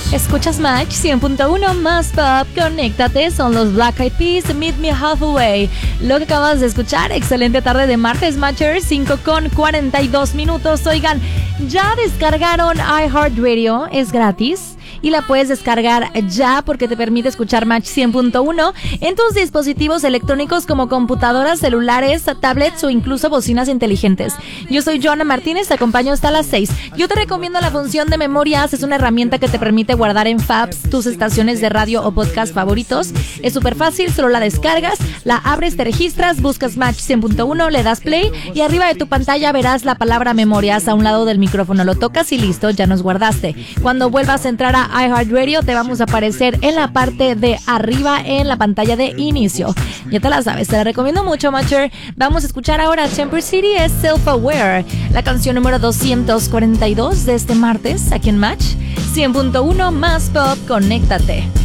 Escuchas Match 100.1 más pop, conéctate, son los Black Eyed Peas, Meet Me Halfway. Lo que acabas de escuchar, excelente tarde de martes, Matchers, 5:42. Oigan, ya descargaron iHeartRadio, es gratis. Y la puedes descargar ya porque te permite escuchar Match 100.1 en tus dispositivos electrónicos como computadoras, celulares, tablets o incluso bocinas inteligentes. Yo soy Joana Martínez, te acompaño hasta las 6. Yo te recomiendo la función de memorias, es una herramienta que te permite guardar en Fabs tus estaciones de radio o podcast favoritos. Es súper fácil, solo la descargas, la abres, te registras, buscas Match 100.1, le das play y arriba de tu pantalla verás la palabra memorias a un lado del micrófono. Lo tocas y listo, ya nos guardaste. Cuando vuelvas a entrar a iHeartRadio te vamos a aparecer en la parte de arriba en la pantalla de inicio. Ya te la sabes, te la recomiendo mucho, Matcher. Vamos a escuchar ahora Temper City es Self-Aware, la canción número 242 de este martes aquí en Match 100.1 más pop, conéctate.